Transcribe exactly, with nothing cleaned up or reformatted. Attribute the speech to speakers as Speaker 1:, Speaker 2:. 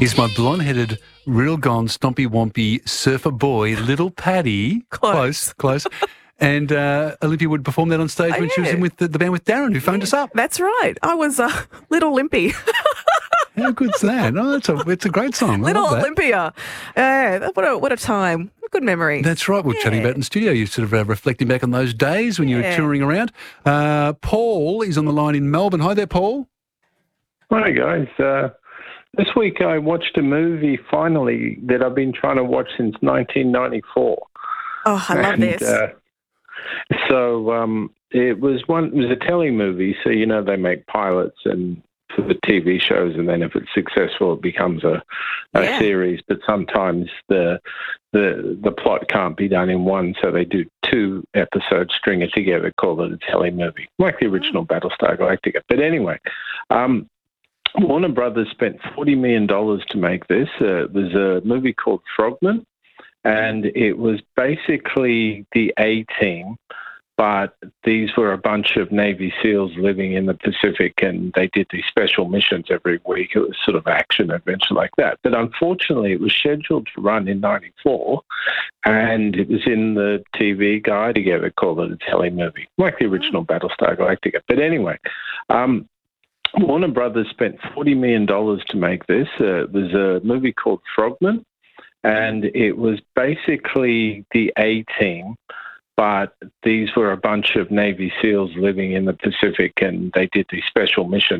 Speaker 1: He's my blonde-headed, real gone, stompy wompy surfer boy, little Paddy.
Speaker 2: Close.
Speaker 1: Close, close. And uh, Olympia would perform that on stage
Speaker 2: Oh,
Speaker 1: when she was
Speaker 2: yeah.
Speaker 1: in with the, the band with Darren, who phoned us up.
Speaker 2: That's right. I was uh, Little Limpy.
Speaker 1: How good's that? Oh, it's a, it's a great song. I
Speaker 2: Little
Speaker 1: love that.
Speaker 2: Olympia. Uh, what a what a time. A good memory.
Speaker 1: That's right. We were chatting
Speaker 2: Yeah.
Speaker 1: about it in the studio. You're sort of uh, reflecting back on those days when you were
Speaker 2: Yeah.
Speaker 1: touring around. Uh, Paul is on the line in Melbourne. Hi there, Paul.
Speaker 3: Hi guys. Uh, this week I watched a movie finally that I've been trying to watch since nineteen ninety-four.
Speaker 2: Oh, I love
Speaker 3: And,
Speaker 2: this.
Speaker 3: Uh, so um, it was one. It was a telly movie. So you know they make pilots and for the T V shows, and then if it's successful, it becomes a, a
Speaker 2: Yeah.
Speaker 3: series. But sometimes the the the plot can't be done in one, so they do two episodes string it together, call it a telly movie, like the original Battlestar Galactica. But anyway. Um, Warner Brothers spent forty million dollars to make this. Uh, it was a movie called Frogman, and it was basically the A-Team, but these were a bunch of Navy SEALs living in the Pacific, and they did these special missions every week. It was sort of action adventure like that. But unfortunately, it was scheduled to run in ninety-four, and it was in the T V guide together, called it a telly movie, like the original Battlestar Galactica. But anyway, um, Warner Brothers spent forty million dollars to make this. Uh, it was a movie called Frogman, and it was basically the A-Team, but these were a bunch of Navy SEALs living in the Pacific, and they did these special missions